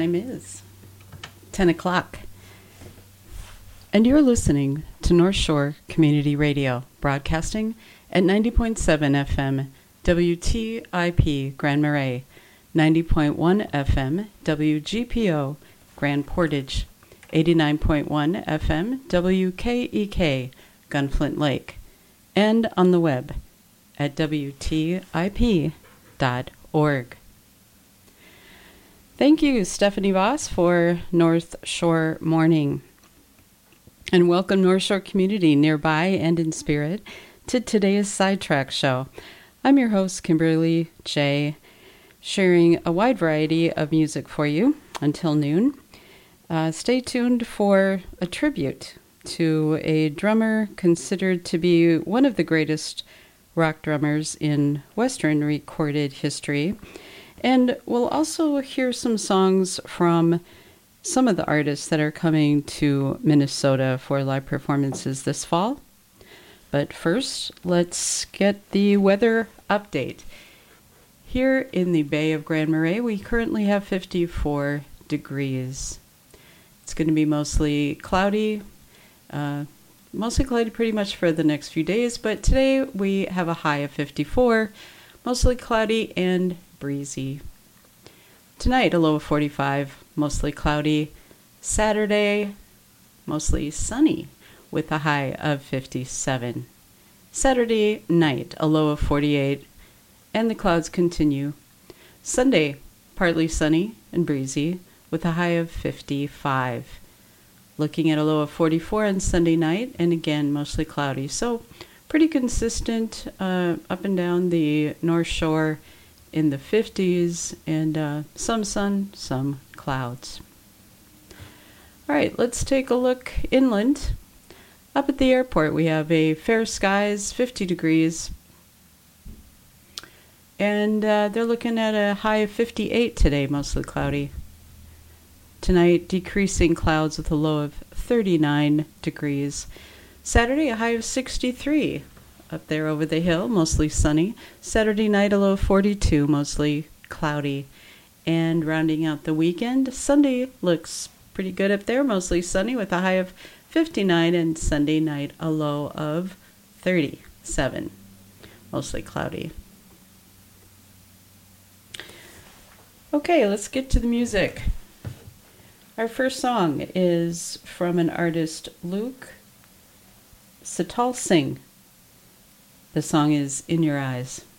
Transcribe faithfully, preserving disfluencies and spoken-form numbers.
Time is ten o'clock, and you're listening to North Shore Community Radio, broadcasting at ninety point seven F M W T I P Grand Marais, ninety point one F M W G P O Grand Portage, eighty-nine point one F M W K E K Gunflint Lake, and on the web at W T I P dot org. Thank you, Stephanie Voss, for North Shore Morning. And welcome, North Shore community, nearby and in spirit, to today's Sidetrack Show. I'm your host, Kimberly J., sharing a wide variety of music for you until noon. Uh, stay tuned for a tribute to a drummer considered to be one of the greatest rock drummers in Western recorded history. And we'll also hear some songs from some of the artists that are coming to Minnesota for live performances this fall. But first, let's get the weather update. Here in the Bay of Grand Marais, we currently have fifty-four degrees. It's going to be mostly cloudy, uh, mostly cloudy pretty much for the next few days, but today we have a high of fifty-four, mostly cloudy and breezy. Tonight, a low of forty-five, mostly cloudy. Saturday, mostly sunny with a high of fifty-seven. Saturday night, a low of forty-eight, and the clouds continue. Sunday, partly sunny and breezy with a high of fifty-five. Looking at a low of forty-four on Sunday night, and again, mostly cloudy. So, pretty consistent uh, up and down the North Shore in the fifties, and uh, some sun, some clouds. All right, let's take a look inland. Up at the airport, we have a fair skies, fifty degrees, and uh, they're looking at a high of fifty-eight today, mostly cloudy. Tonight, decreasing clouds with a low of thirty-nine degrees. Saturday, a high of sixty-three. Up there over the hill, mostly sunny. Saturday night, a low of forty-two, mostly cloudy. And rounding out the weekend, Sunday looks pretty good up there, mostly sunny with a high of fifty-nine, and Sunday night, a low of thirty-seven, mostly cloudy. Okay, let's get to the music. Our first song is from an artist, Luke Sital Singh. The song is In Your Eyes.